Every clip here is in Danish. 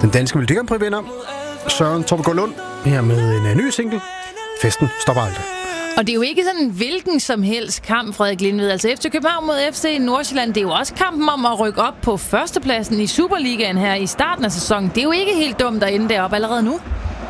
Den danske Melodi Grand Prix vinder Søren Torbjørn Lund her med en ny single. Festen stopper aldrig. Og det er jo ikke sådan en hvilken som helst kamp, Frederik Lindved. Altså FC København mod FC Nordsjælland, det er jo også kampen om at rykke op på førstepladsen i Superligaen her i starten af sæsonen. Det er jo ikke helt dumt at ende deroppe allerede nu.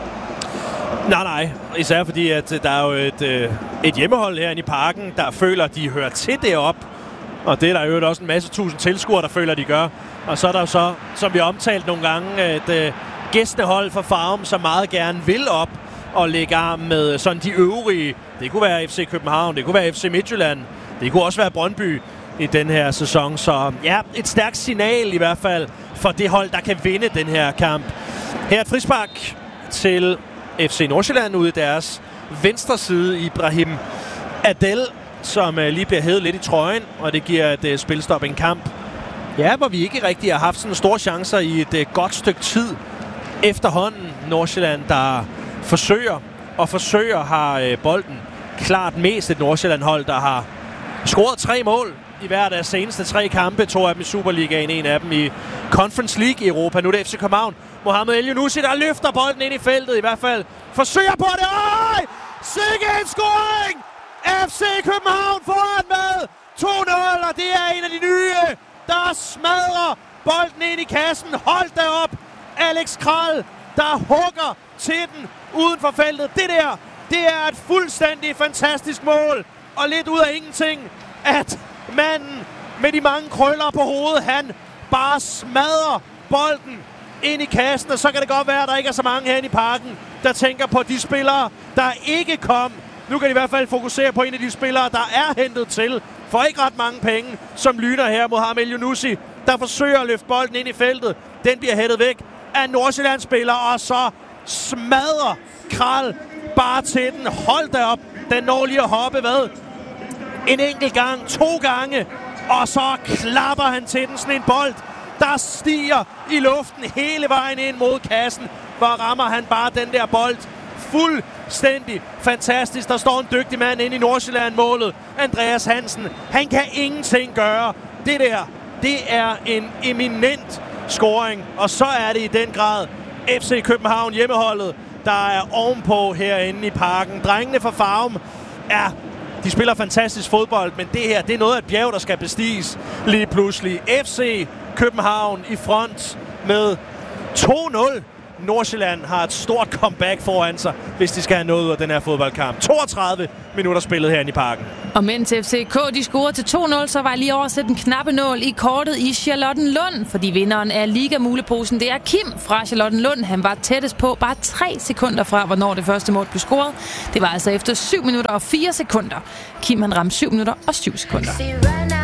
Nej. Især fordi, at der er jo et hjemmehold herinde i Parken, der føler, at de hører til derop. Og det er der jo også en masse tusind tilskuere, der føler, at de gør. Og så er der jo så, som vi har omtalt nogle gange, et gæstehold fra Farum, som meget gerne vil op og lægge arm med sådan de øvrige. Det kunne være FC København, det kunne være FC Midtjylland, det kunne også være Brøndby i den her sæson. Så ja, et stærkt signal i hvert fald for det hold, der kan vinde den her kamp. Her er et frispark til FC Nordsjælland ude i deres venstre side. Ibrahim Adel, som lige bliver hævet lidt i trøjen, og det giver et spilstop i en kamp. Ja, hvor vi ikke rigtig har haft sådan store chancer i et godt stykke tid efterhånden. Nordsjælland, der forsøger, har bolden klart mest et Nordsjælland-hold, der har scoret 3 mål i hver af deres seneste 3 kampe. 2 af dem i Superligaen, 1 af dem i Conference League i Europa. Nu er det FC København. Mohamed El-Younousi, der løfter bolden ind i feltet i hvert fald. Forsøger på det. Øj! Sikke en scoring! FC København foran med 2-0, og det er en af de nye, der smadrer bolden ind i kassen. Hold da op! Alex Kral, der hugger til den uden for feltet. Det er et fuldstændig fantastisk mål. Og lidt ud af ingenting, at manden med de mange krøller på hovedet, han bare smadrer bolden ind i kassen. Og så kan det godt være, at der ikke er så mange herinde i Parken, der tænker på de spillere, der ikke kom. Nu kan de i hvert fald fokusere på en af de spillere, der er hentet til for ikke ret mange penge, som lyner her. Mohamed El-Younousi, der forsøger at løfte bolden ind i feltet. Den bliver hættet væk af en Nordsjælland-spiller, og så smadrer Kral bare til den. Hold da op. Den når lige at hoppe, en enkelt gang, 2 gange, og så klapper han til den. Sådan en bold, der stiger i luften hele vejen ind mod kassen. Hvor rammer han bare den der bold fuldstændig fantastisk. Der står en dygtig mand inde i Nordsjælland-målet. Andreas Hansen. Han kan ingenting gøre. Det er en eminent scoring. Og så er det i den grad FC København, hjemmeholdet, der er ovenpå herinde i Parken. Drengene fra Farum, ja, de spiller fantastisk fodbold, men det her, det er noget af et bjerg, der skal bestiges lige pludselig. FC København i front med 2-0. Nordsjælland har et stort comeback foran sig, hvis de skal have noget ud af den her fodboldkamp. 32 minutter spillet herinde i Parken. Og mens FCK de scorede til 2-0, så var lige oversat en knappenål i kortet i Charlottenlund, fordi vinderen af Liga-muleposen, det er Kim fra Charlottenlund. Han var tættest på bare 3 sekunder fra, hvornår det første mål blev scoret. Det var altså efter 7 minutter og 4 sekunder. Kim han ramte 7 minutter og 7 sekunder.